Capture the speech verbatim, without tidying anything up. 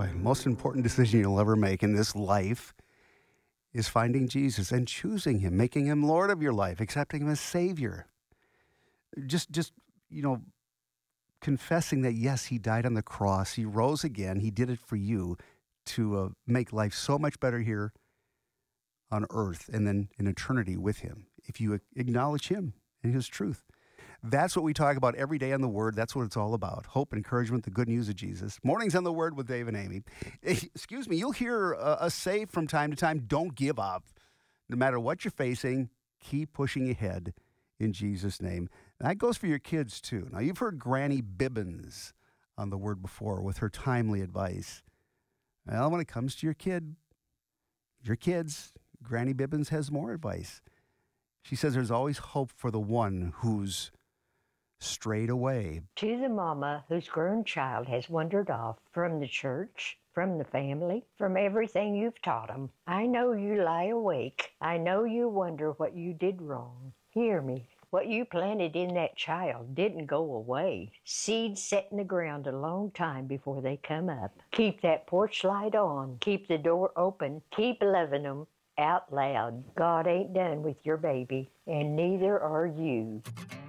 Boy, most important decision you'll ever make in this life is finding Jesus and choosing him, making him Lord of your life, accepting him as Savior. Just, just, you know, confessing that, yes, he died on the cross. He rose again. He did it for you to uh, make life so much better here on earth and then in eternity with him, if you acknowledge him and his truth. That's what we talk about every day on the Word. That's what it's all about. Hope, encouragement, the good news of Jesus. Mornings on the Word with Dave and Amy. Excuse me, you'll hear uh, us say from time to time, don't give up. No matter what you're facing, keep pushing ahead in Jesus' name. And that goes for your kids, too. Now, you've heard Granny Bibbins on the Word before with her timely advice. Well, when it comes to your kid, your kids, Granny Bibbins has more advice. She says there's always hope for the one who's strayed away. To the mama whose grown child has wandered off from the church, from the family, from everything you've taught them. I know you lie awake. I know you wonder what you did wrong. Hear me. What you planted in that child didn't go away. Seeds set in the ground a long time before they come up. Keep that porch light on. Keep the door open. Keep loving them out loud. God ain't done with your baby, and neither are you.